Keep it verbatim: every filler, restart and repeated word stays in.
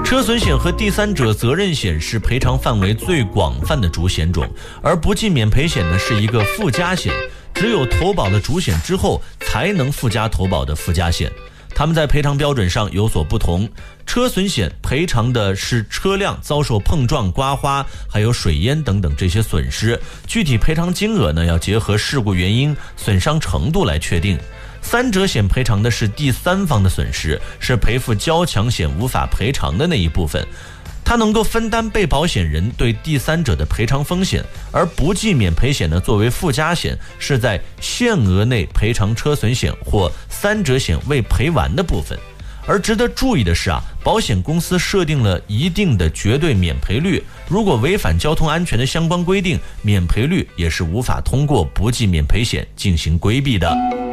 车损险和第三者责任险是赔偿范围最广泛的主险种，而不计免赔险呢是一个附加险，只有投保了主险之后才能附加投保的附加险。它们在赔偿标准上有所不同。车损险赔偿的是车辆遭受碰撞、刮花还有水淹等等这些损失，具体赔偿金额呢要结合事故原因、损伤程度来确定。三者险赔偿的是第三方的损失，是赔付交强险无法赔偿的那一部分，它能够分担被保险人对第三者的赔偿风险。而不计免赔险呢，作为附加险，是在限额内赔偿车损险或三者险未赔完的部分。而值得注意的是啊，保险公司设定了一定的绝对免赔率，如果违反交通安全的相关规定，免赔率也是无法通过不计免赔险进行规避的。